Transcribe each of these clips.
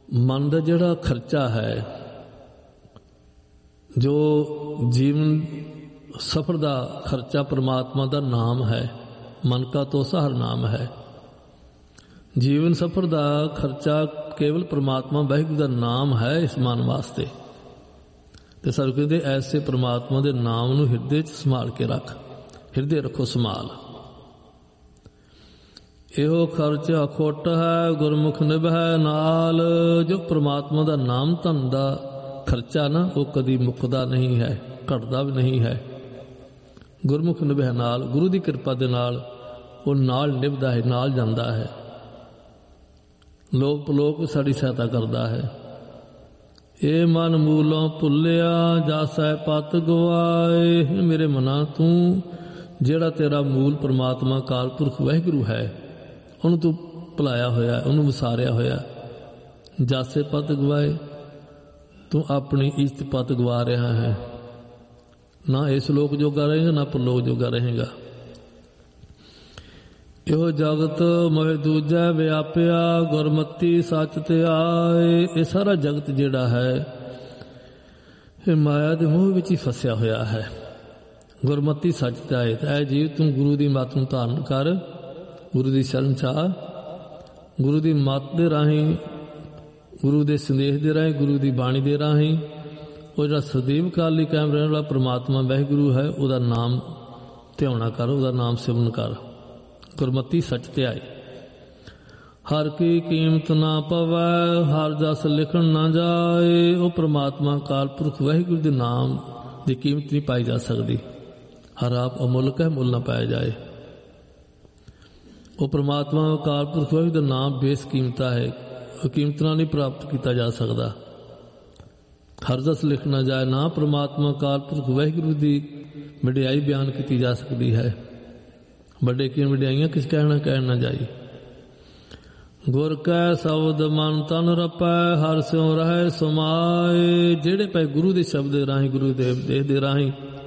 मन का जिहड़ा खर्चा है, जो जीवन सफर का खर्चा परमात्मा का नाम है। मन का तो सहार नाम है। जीवन सफर का खर्चा केवल परमात्मा वाहिगुरू का नाम है इस मन वास्ते। तो सानू कहते ऐसे परमात्मा के नाम नूं हिरदे च संभाल के रख, हिरदे रखो संभाल। इहो खर्च अखुट है गुरमुख निभै नाल। जो परमात्मा का नाम धन का खर्चा ना वो कदी मुकदा नहीं है, घटदा भी नहीं है। गुरमुख निभै नाल, गुरु की कृपा दे नाल वो नाल निभदा है, नाल जांदा है। लोक पलोक साड़ी सहायता करता है। ये मन मूलों भुलिया जासै पत गवाए। मेरे मना तू जेड़ा तेरा मूल परमात्मा काल पुरख वाहिगुरू है उन्होंने तू भुलाया होया, उन्होंने विसारिया होया। जासे पत गवाए, तू अपनी इज्जत पत गवा रहा है। ना इस लोक जोगा रहेगा ना परलोक जोगा रहेगा। इहो जगत मोह दूजा व्यापिया गुरमती सच ते आए। ये सारा जगत जिहड़ा है ये माया दे मोह विच ही फसिया होया है। गुरमती सच ते आए। ऐ जीव तू गुरु की मत नूं धारण कर, गुरु की शरण चा। गुरु की मत दे राही, गुरु के संदेश दे राही, गुरु की बाणी दे राही वो जिहड़ा सदैव काली कायम रहने वाला परमात्मा वाहिगुरू है उसका नाम ध्याना कर, उसका नाम सिमरन कर। गुरमती सच ते आए। हर की कीमत ना पवै, हर जस लिखण ना जाए। वो परमात्मा काल पुरख वाहिगुरू के नाम की कीमत नहीं पाई जा सकती। हर आप अमुल्क है, मुल ना पाया जाए। वो परमात्मा काल पुरख वाहिगुरू का नाम बेस कीमता है, कीमत नहीं प्राप्त किया जा सकता। हर जस लिखना जाए ना परमात्मा काल पुरख वाहिगुरू की वडियाई बयान की जा सकती है। बड़े की वडियाइयां किस कहना जाए। गुर कै शब्द मन तन रपै, हर स्यों रहे समाए। जेड़े पै गुरु के शब्द दे राही, गुरु देव देह दे राही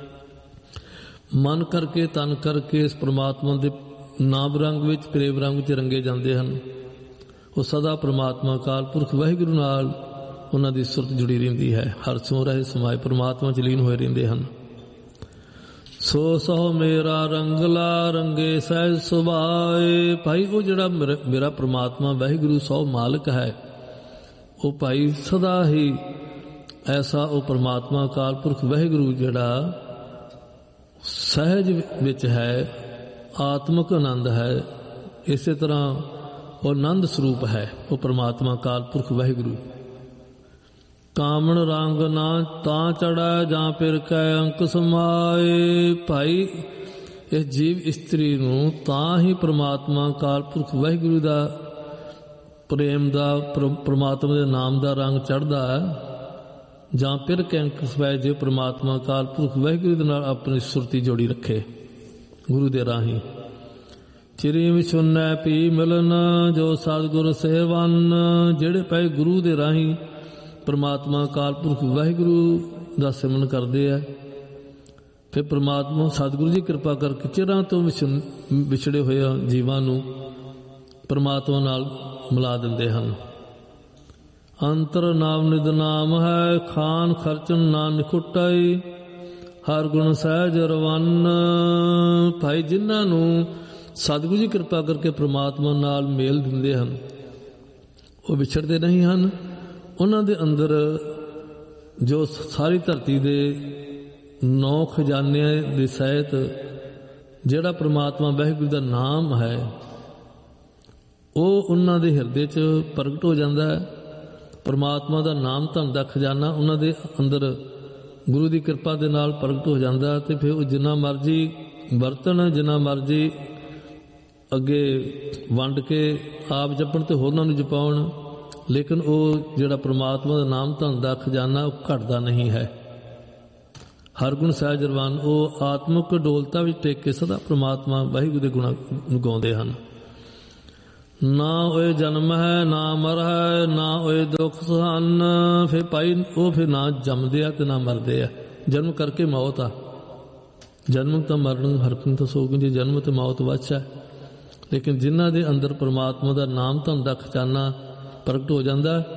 मन करके तन करके इस परमात्मा के नाम रंग विच प्रेम रंग विच रंगे जाते हैं। वो सदा परमात्मा काल पुरख वाहिगुरू नाल उन्हां दी सुरत जुड़ी रहिंदी है। हर स्यों रहे समाए परमात्मा च लीन होए रहिंदे हन। सो सहो मेरा रंगला रंगे सहज सुभाए। भाई वो जिहड़ा मेरा परमात्मा वाहिगुरू सौ मालिक है वो भाई सदा ही ऐसा वो परमात्मा काल पुरख वाहिगुरू जिहड़ा सहज विच है, आत्मक आनंद है। इस तरह वो आनंद स्वरूप है वो परमात्मा काल पुरख वाहिगुरू। कामण रंग ना ता चढ़ा जां फिर कै अंक समाए। भाई इस जीव स्त्री नूं तां ही परमात्मा काल पुरख वाहिगुरू दा प्रेम दा परमात्मा दे नाम दा रंग चढ़दा है। जां फिर कै अंक समाए जे परमात्मा काल पुरख वाहिगुरू दे नाल अपनी सुरती जोड़ी रखे गुरु दे राही। चिरी विछुन्नै पी मिलन जो सतगुर सेवन। जेड़े पै गुरु दे राही परमात्मा काल पुरख वाहिगुरू का सिमरन करते हैं, फिर परमात्मा सतगुरु जी कृपा करके चिरां तो विछड़े हुए जीवां नूं परमात्मा नाल मिला दिंदे हन। अंतर नाम निद नाम है, खान खर्चन ना निखुटाई। हर गुण सहज रवन। भाई जिन्हां नूं सतगुरु जी कृपा करके परमात्मा नाल मेल दिंदे हन वो विछड़ते नहीं हैं। उन्हां दे अंदर जो सारी धरती दे 9 खजाने दे सहित जिहड़ा परमात्मा वाहिगुरू का नाम है वो उन्हां दे हिरदे च प्रगट हो जाता है। परमात्मा का नाम धन का खजाना उन्हां दे अंदर गुरु की कृपा दे नाल प्रगट हो जाता है। तो फिर वो जिन्ना मर्जी वरतन, जिन्ना मर्जी अगे वंड के आप जपण ते होरनां नूं जपाउण, लेकिन वो जिहड़ा परमात्मा का नाम धन का खजाना घटदा नहीं है। हर गुण सहज रवान। वो आत्मक डोलता भी टेक के सदा परमात्मा वाहिगुरू दे गुण गाउंदे हन। ना होए जन्म है ना मर है, ना होए दुख सहन। फिर भाई वो फिर ना जमदे ते ना मरदे आ। जन्म करके मौत आ। जन्म तो मरण हरकन तो सोग जी, जन्म तो मौत वच है। लेकिन जिन्हां दे अंदर परमात्मा का नाम धन का खजाना प्रगट हो जाता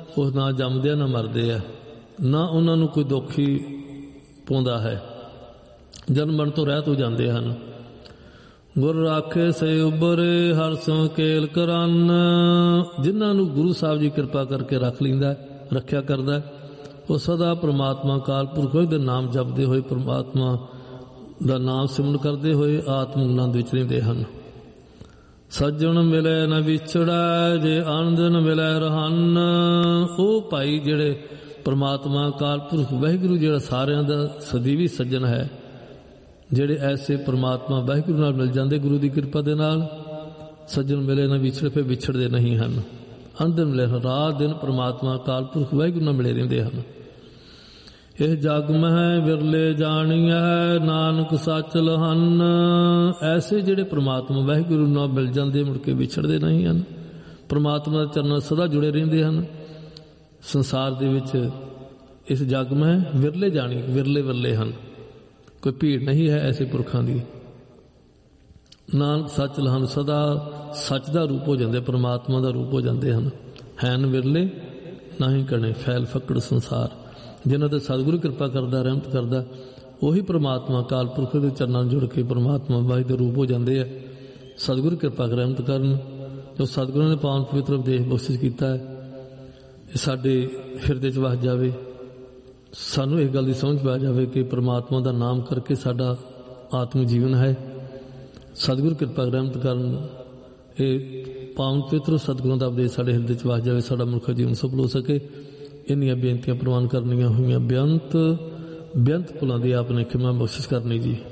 ਉਹ ਨਾ ਜੰਮਦੇ ਆ ਨਾ ਮਰਦੇ ਆ, ਨਾ ਉਹਨਾਂ ਨੂੰ ਕੋਈ ਦੁੱਖ ਹੀ ਪਾਉਂਦਾ ਹੈ, ਜਨਮ ਮਰਨ ਤੋਂ ਰਹਿਤ ਹੋ ਜਾਂਦੇ ਹਨ। ਗੁਰ ਰਾਖੇ ਸੇ ਉਬਰੇ ਹਰ ਸੋ ਕੇਲ ਕਰਨ, ਜਿਨ੍ਹਾਂ ਨੂੰ ਗੁਰੂ ਸਾਹਿਬ ਜੀ ਕਿਰਪਾ ਕਰਕੇ ਰੱਖ ਲੈਂਦਾ, ਰੱਖਿਆ ਕਰਦਾ, ਉਹ ਸਦਾ ਪ੍ਰਮਾਤਮਾ ਅਕਾਲ ਪੁਰਖ ਦੇ ਨਾਮ ਜਪਦੇ ਹੋਏ, ਪ੍ਰਮਾਤਮਾ ਦਾ ਨਾਮ ਸਿਮਰਨ ਕਰਦੇ ਹੋਏ ਆਤਮ ਆਨੰਦ ਵਿੱਚ ਰਹਿੰਦੇ ਹਨ। ਸੱਜਣ ਮਿਲੇ ਨ ਵਿਛੜਾ, ਜੇ ਆਨੰਦ ਨ ਮਿਲੇ ਰਹਨ। ਉਹ ਭਾਈ ਜਿਹੜੇ ਪ੍ਰਮਾਤਮਾ ਅਕਾਲ ਪੁਰਖ ਵਾਹਿਗੁਰੂ ਜਿਹੜਾ ਸਾਰਿਆਂ ਦਾ ਸਦੀਵੀ ਸੱਜਣ ਹੈ, ਜਿਹੜੇ ਐਸੇ ਪ੍ਰਮਾਤਮਾ ਵਾਹਿਗੁਰੂ ਨਾਲ ਮਿਲ ਜਾਂਦੇ ਗੁਰੂ ਦੀ ਕਿਰਪਾ ਦੇ ਨਾਲ, ਸੱਜਣ ਮਿਲੇ ਨਾ ਵਿਛੜੇ, ਫਿਰ ਵਿਛੜਦੇ ਨਹੀਂ ਹਨ। ਅੰਦਰ ਮਿਲੇ ਰਾਤ ਦਿਨ ਪ੍ਰਮਾਤਮਾ ਅਕਾਲ ਪੁਰਖ ਵਾਹਿਗੁਰੂ ਨਾਲ ਮਿਲੇ ਰਹਿੰਦੇ ਹਨ। ਇਹ ਜਗ ਮਹਿ ਵਿਰਲੇ ਜਾਣੀਐ, ਨਾਨਕ ਸੱਚ ਲਹਨ। ਐਸੇ ਜਿਹੜੇ ਪ੍ਰਮਾਤਮਾ ਵਾਹਿਗੁਰੂ ਨਾਲ ਮਿਲ ਜਾਂਦੇ, ਮੁੜ ਕੇ ਵਿਛੜਦੇ ਨਹੀਂ ਹਨ, ਪ੍ਰਮਾਤਮਾ ਦੇ ਚਰਨਾਂ ਸਦਾ ਜੁੜੇ ਰਹਿੰਦੇ ਹਨ। ਸੰਸਾਰ ਦੇ ਵਿੱਚ ਇਸ ਜਗ ਮਹਿ ਵਿਰਲੇ ਜਾਣੀ, ਵਿਰਲੇ ਵਿਰਲੇ ਹਨ, ਕੋਈ ਭੀੜ ਨਹੀਂ ਹੈ ਐਸੇ ਪੁਰਖਾਂ ਦੀ। ਨਾਨਕ ਸੱਚ ਲਹਨ, ਸਦਾ ਸੱਚ ਦਾ ਰੂਪ ਹੋ ਜਾਂਦੇ, ਪ੍ਰਮਾਤਮਾ ਦਾ ਰੂਪ ਹੋ ਜਾਂਦੇ ਹਨ। ਹੈਨ ਵਿਰਲੇ ਨਾਹੀਂ ਕਣੇ, ਫੈਲ ਫੱਕੜ ਸੰਸਾਰ। ਜਿਨ੍ਹਾਂ ਤੇ ਸਤਿਗੁਰੂ ਕਿਰਪਾ ਕਰਦਾ, ਰਹਿਮਤ ਕਰਦਾ, ਉਹੀ ਪ੍ਰਮਾਤਮਾ ਅਕਾਲ ਪੁਰਖ ਦੇ ਚਰਨਾਂ ਨਾਲ ਜੁੜ ਕੇ ਪ੍ਰਮਾਤਮਾ ਵਾਹਿ ਦੇ ਰੂਪ ਹੋ ਜਾਂਦੇ ਆ। ਸਤਿਗੁਰੂ ਕਿਰਪਾ ਕਰ ਰਹਿਮਤ ਕਰਨ। ਜੋ ਸਤਿਗੁਰਾਂ ਨੇ ਪਾਵਨ ਪਵਿੱਤਰ ਉਪਦੇਸ਼ ਬਖਸ਼ਿਸ਼ ਕੀਤਾ ਹੈ, ਇਹ ਸਾਡੇ ਹਿਰਦੇ 'ਚ ਵਸ ਜਾਵੇ। ਸਾਨੂੰ ਇਹ ਗੱਲ ਦੀ ਸਮਝ ਪਾ ਜਾਵੇ ਕਿ ਪ੍ਰਮਾਤਮਾ ਦਾ ਨਾਮ ਕਰਕੇ ਸਾਡਾ ਆਤਮ ਜੀਵਨ ਹੈ। ਸਤਿਗੁਰੂ ਕਿਰਪਾ ਰਹਿਮਤ ਕਰਨ। ਇਹ ਪਾਵਨ ਪਵਿੱਤਰ ਸਤਿਗੁਰਾਂ ਦਾ ਉਪਦੇਸ਼ ਸਾਡੇ ਹਿਰਦੇ 'ਚ ਵਸ ਜਾਵੇ, ਸਾਡਾ ਮਨੁੱਖਾ ਜੀਵਨ ਸਫਲ ਹੋ ਸਕੇ। ਇੰਨੀਆਂ ਬੇਨਤੀਆਂ ਪ੍ਰਵਾਨ ਕਰਨੀਆਂ ਹੋਈਆਂ। ਬੇਅੰਤ ਭੁੱਲਾਂ ਦੀ ਆਪ ਨੇ ਖਿਮਾ ਬਖਸ਼ਿਸ਼ ਕਰਨੀ ਜੀ।